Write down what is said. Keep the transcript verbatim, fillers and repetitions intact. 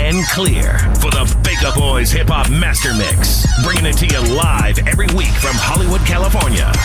and clear for the Bega Boys Hip Hop Master Mix. Bringing it to you live every week from Hollywood, California.